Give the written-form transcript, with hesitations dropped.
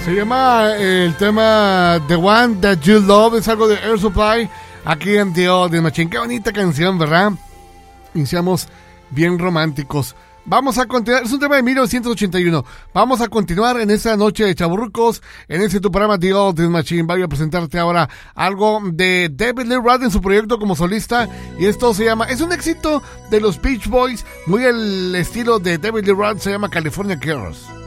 Se llama el tema The One That You Love, es algo de Air Supply, aquí en The Old Machine. Qué bonita canción, ¿verdad? Iniciamos bien románticos. Vamos a continuar, es un tema de 1981. Vamos a continuar en esta noche de chaburrucos, en ese tu programa The Old Machine. Voy a presentarte ahora algo de David Lee Roth en su proyecto como solista, y esto se llama, es un éxito de los Beach Boys, muy el estilo de David Lee Roth, se llama California Girls.